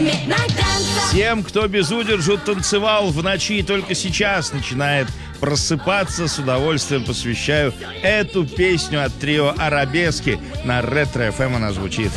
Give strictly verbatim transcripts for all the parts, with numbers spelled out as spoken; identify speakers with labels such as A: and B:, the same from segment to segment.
A: Тем, кто без удержу танцевал в ночи и только сейчас начинает просыпаться, с удовольствием посвящаю эту песню от трио «Арабески». На Ретро-эф эм она звучит.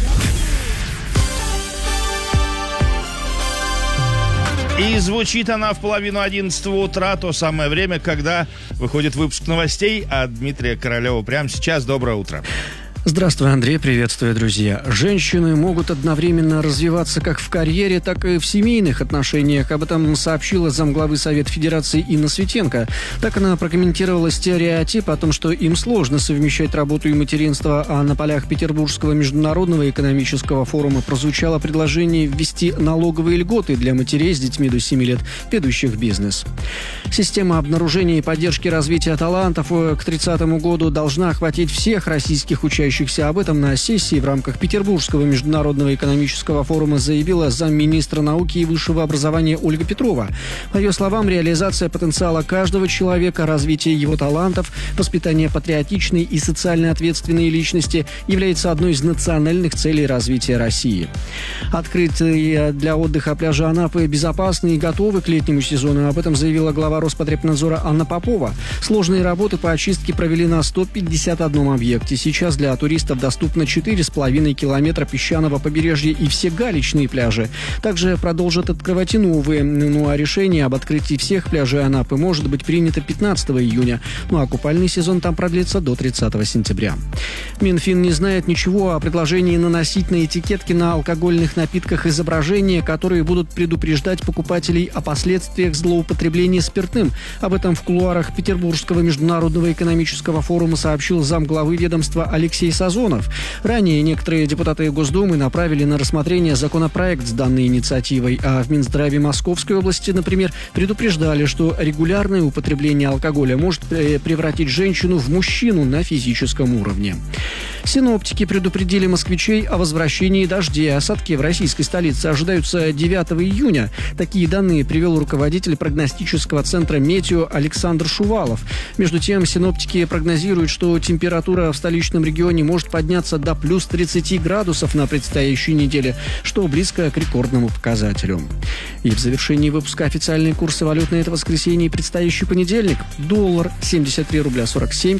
A: И звучит она в половину одиннадцатого утра, то самое время, когда выходит выпуск новостей от Дмитрия Королева. Прямо сейчас. Доброе утро.
B: Здравствуй, Андрей, приветствую, друзья. Женщины могут одновременно развиваться как в карьере, так и в семейных отношениях. Об этом сообщила замглавы Совета Федерации Инна Светенко. Так она прокомментировала стереотип о том, что им сложно совмещать работу и материнство, а на полях Петербургского международного экономического форума прозвучало предложение ввести налоговые льготы для матерей с детьми до семи лет, ведущих бизнес. Система обнаружения и поддержки развития талантов к тридцатому году должна охватить всех российских учащихся. Об этом на сессии в рамках Петербургского международного экономического форума заявила замминистра науки и высшего образования Ольга Петрова. По ее словам, реализация потенциала каждого человека, развитие его талантов, воспитание патриотичной и социально ответственной личности является одной из национальных целей развития России. Открытые для отдыха пляжи Анапы безопасны и готовы к летнему сезону. Об этом заявила глава Роспотребнадзора Анна Попова. Сложные работы по очистке провели на сто пятьдесят одном объекте. Сейчас для туристов доступно четыре с половиной километра песчаного побережья и все галечные пляжи. Также продолжат открывать и новые. Ну а решение об открытии всех пляжей Анапы может быть принято пятнадцатого июня. Ну а купальный сезон там продлится до тридцатого сентября. Минфин не знает ничего о предложении наносить на этикетки на алкогольных напитках изображения, которые будут предупреждать покупателей о последствиях злоупотребления спиртным. Об этом в кулуарах Петербургского международного экономического форума сообщил замглавы ведомства Алексей Сазонов. Ранее некоторые депутаты Госдумы направили на рассмотрение законопроект с данной инициативой, а в Минздраве Московской области, например, предупреждали, что регулярное употребление алкоголя может превратить женщину в мужчину на физическом уровне. Синоптики предупредили москвичей о возвращении дождей. Осадки в российской столице ожидаются девятого июня. Такие данные привел руководитель прогностического центра «Метео» Александр Шувалов. Между тем, синоптики прогнозируют, что температура в столичном регионе может подняться до плюс тридцати градусов на предстоящей неделе, что близко к рекордному показателю. И в завершении выпуска официальные курсы валют на это воскресенье и предстоящий понедельник. Доллар семьдесят три рубля сорок семь